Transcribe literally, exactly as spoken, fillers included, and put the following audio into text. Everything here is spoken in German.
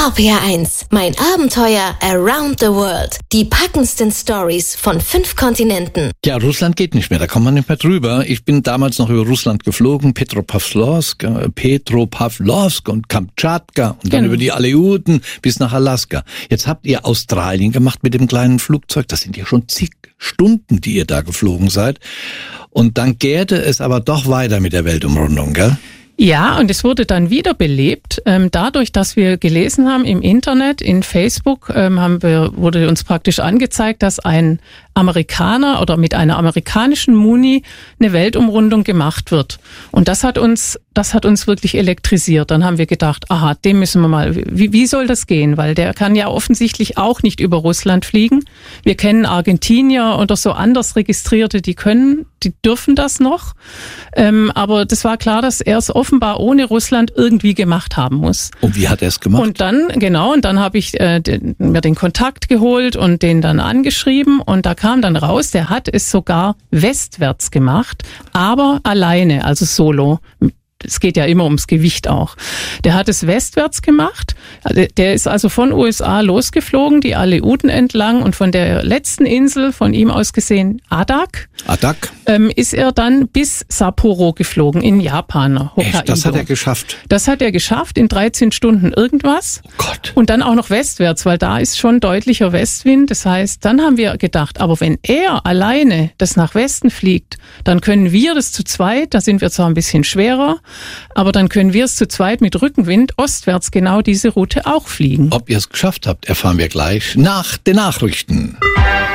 R P R eins, mein Abenteuer around the world. Die packendsten Stories von fünf Kontinenten. Ja, Russland geht nicht mehr, da kommt man nicht mehr drüber. Ich bin damals noch über Russland geflogen, Petropavlovsk, äh, Petropavlovsk und Kamtschatka und dann Genau. über die Aleuten bis nach Alaska. Jetzt habt ihr Australien gemacht mit dem kleinen Flugzeug. Das sind ja schon zig Stunden, die ihr da geflogen seid. Und dann gärte es aber doch weiter mit der Weltumrundung, gell? Ja, und es wurde dann wiederbelebt. Ähm, dadurch, dass wir gelesen haben im Internet, in Facebook, ähm, haben wir, wurde uns praktisch angezeigt, dass ein Amerikaner oder mit einer amerikanischen Muni eine Weltumrundung gemacht wird. Und das hat uns, das hat uns wirklich elektrisiert. Dann haben wir gedacht, aha, dem müssen wir mal, wie, wie soll das gehen? Weil der kann ja offensichtlich auch nicht über Russland fliegen. Wir kennen Argentinier oder so anders Registrierte, die können, die dürfen das noch. Ähm, aber das war klar, dass er es offenbar ohne Russland irgendwie gemacht haben muss. Und wie hat er es gemacht? Und dann, genau, und dann habe ich äh, den, mir den Kontakt geholt und den dann angeschrieben und da kam dann raus, der hat es sogar westwärts gemacht, aber alleine, also solo. Es geht ja immer ums Gewicht auch. Der hat es westwärts gemacht. Der ist also von U S A losgeflogen, die Aleuten entlang und von der letzten Insel, von ihm aus gesehen Adak, Adak? ähm, ist er dann bis Sapporo geflogen in Japan. Hokkaido. Echt, das hat er geschafft? Das hat er geschafft in dreizehn Stunden irgendwas. Oh Gott. Und dann auch noch westwärts, weil da ist schon deutlicher Westwind. Das heißt, dann haben wir gedacht, aber wenn er alleine das nach Westen fliegt, dann können wir das zu zweit, da sind wir zwar ein bisschen schwerer, aber dann können wir es zu zweit mit Rückenwind ostwärts genau diese Route auch fliegen. Ob ihr es geschafft habt, erfahren wir gleich nach den Nachrichten.